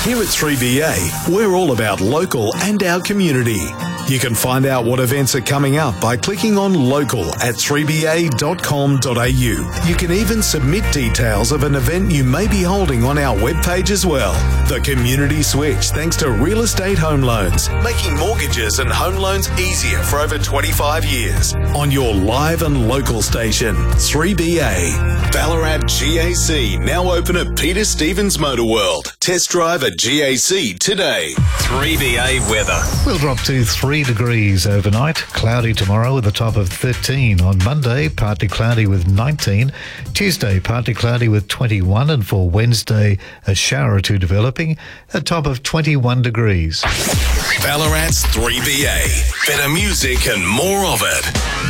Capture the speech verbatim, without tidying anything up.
Here at three B A, we're all about local and our community. You can find out what events are coming up by clicking on local at three b a dot com dot a u. You can even submit details of an event you may be holding on our webpage as well. The Community Switch, thanks to Real Estate Home Loans, making mortgages and home loans easier for over twenty-five years. On your live and local station, three B A. Ballarat G A C, now open at Peter Stevens Motor World. Test drive at G A C today. three B A weather. We'll drop to three degrees overnight. Cloudy tomorrow with a top of thirteen. On Monday, partly cloudy with nineteen. Tuesday, partly cloudy with twenty-one. And for Wednesday, a shower or two developing, a top of twenty-one degrees. Ballarat's three B A. Better music and more of it.